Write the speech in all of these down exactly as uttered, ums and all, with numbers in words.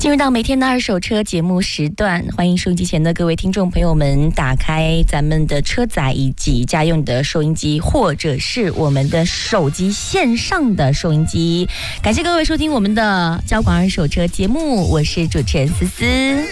进入到每天的二手车节目时段，欢迎收音机前的各位听众朋友们打开咱们的车载以及家用的收音机，或者是我们的手机线上的收音机。感谢各位收听我们的交广二手车节目，我是主持人思思。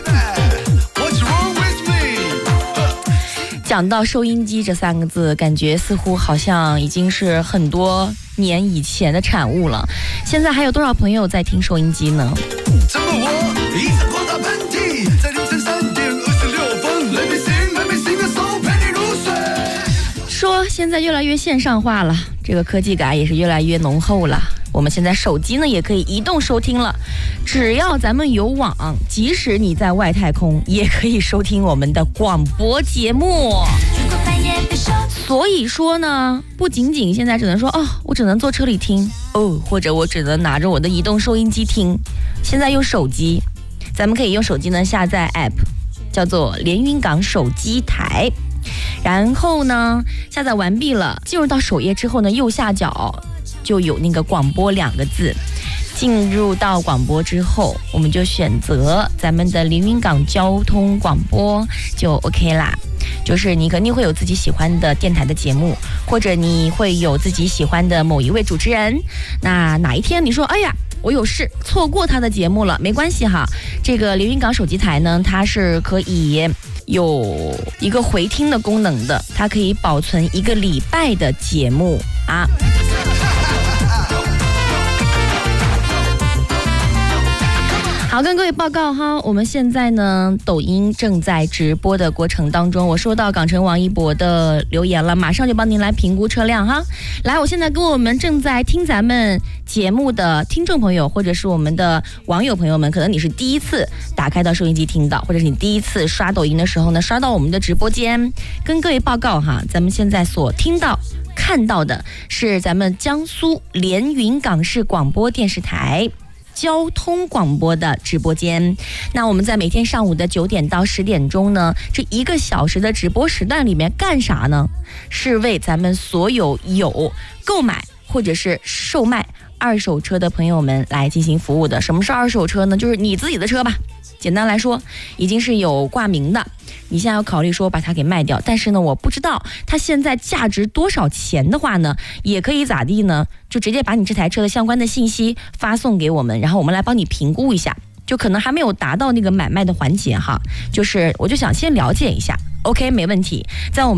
讲到收音机这三个字，感觉似乎好像已经是很多年以前的产物了。现在还有多少朋友在听收音机呢？ 这么我一直狂打喷嚏，在凌晨三点二十六分，雷比星雷比星的手陪你入睡。 说现在越来越线上化了，这个科技感也是越来越浓厚了。我们现在手机呢也可以移动收听了，只要咱们有网，即使你在外太空也可以收听我们的广播节目。所以说呢，不仅仅现在只能说哦，我只能坐车里听哦，或者我只能拿着我的移动收音机听。现在用手机，咱们可以用手机呢下载 app， 叫做连云港手机台。然后呢，下载完毕了，进入到首页之后呢，右下角就有那个广播两个字。进入到广播之后，我们就选择咱们的连云港交通广播就 OK 啦。就是你肯定会有自己喜欢的电台的节目，或者你会有自己喜欢的某一位主持人。那哪一天你说哎呀我有事错过他的节目了，没关系哈，这个连云港手机台呢，它是可以有一个回听的功能的，它可以保存一个礼拜的节目啊。好，跟各位报告哈，我们现在呢，抖音正在直播的过程当中，我收到港城王一博的留言了，马上就帮您来评估车辆哈。来，我现在跟我们正在听咱们节目的听众朋友，或者是我们的网友朋友们，可能你是第一次打开到收音机听到，或者是你第一次刷抖音的时候呢，刷到我们的直播间，跟各位报告哈，咱们现在所听到看到的是咱们江苏连云港市广播电视台交通广播的直播间。那我们在每天上午的九点到十点钟呢，这一个小时的直播时段里面干啥呢？是为咱们所有有购买或者是售卖二手车的朋友们来进行服务的。什么是二手车呢？就是你自己的车吧，简单来说已经是有挂名的，你现在要考虑说把它给卖掉，但是呢我不知道它现在价值多少钱的话呢，也可以咋地呢，就直接把你这台车的相关的信息发送给我们，然后我们来帮你评估一下，就可能还没有达到那个买卖的环节哈，就是我就想先了解一下 OK 没问题。在我们